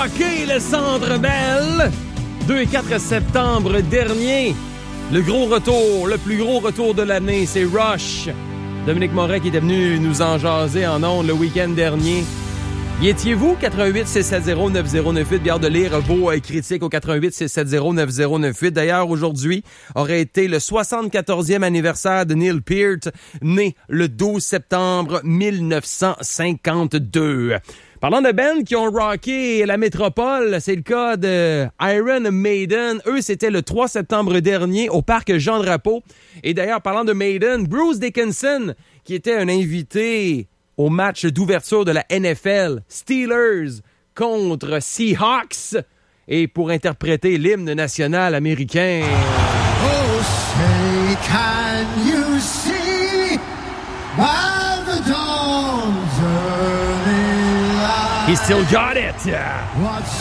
rocké le Centre Bell. 2 et 4 septembre dernier. Le gros retour, le plus gros retour de l'année, c'est Rush. Dominique Moret qui était venu nous en jaser en ondes le week-end dernier. Y étiez-vous? 88-670-9098. Bien de lire vos critiques au 88-670-9098. D'ailleurs, aujourd'hui aurait été le 74e anniversaire de Neil Peart, né le 12 septembre 1952. Parlant de bands qui ont rocké la métropole, c'est le cas de Iron Maiden. Eux, c'était le 3 septembre dernier au parc Jean-Drapeau. Et d'ailleurs, parlant de Maiden, Bruce Dickinson, qui était un invité au match d'ouverture de la NFL, Steelers contre Seahawks, et pour interpréter l'hymne national américain. Oh, say, can you see by the dawn's early light? He still got it! What